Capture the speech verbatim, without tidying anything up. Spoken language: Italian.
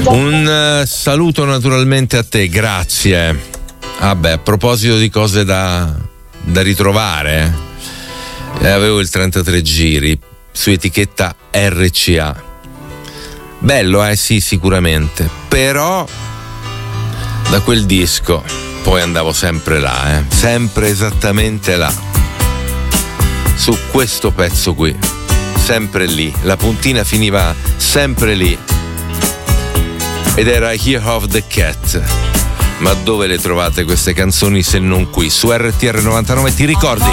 Un uh, saluto naturalmente a te, grazie. Vabbè, a proposito di cose da, da ritrovare, eh, avevo il trentatré giri su etichetta R C A. Bello, eh sì, sicuramente. Però da quel disco poi andavo sempre là, eh, sempre esattamente là. Su questo pezzo qui, sempre lì, la puntina finiva sempre lì. Ed era Year of the Cat. Ma dove le trovate queste canzoni se non qui? Su R T R novantanove, ti ricordi?